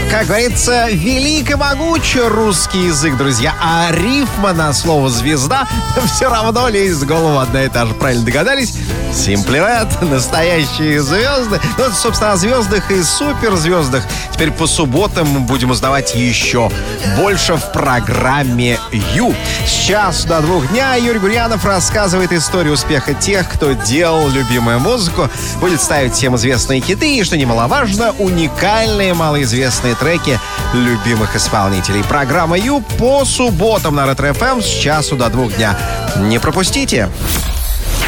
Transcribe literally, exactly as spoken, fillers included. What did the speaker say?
Как говорится, велик и могуч русский язык, друзья. А рифма на слово «звезда» все равно лезет в голову одна и та же. Правильно догадались? Simply Red, настоящие звезды. Ну, это, собственно, о звездах и суперзвездах. Теперь по субботам мы будем узнавать еще больше в программе «Ю». С часу до двух дня Юрий Гурьянов рассказывает историю успеха тех, кто делал любимую музыку, будет ставить всем известные хиты и, что немаловажно, уникальные малоизвестные треки любимых исполнителей. Программа «Ю» по субботам на Ретро-ФМ с часу до двух дня. Не пропустите!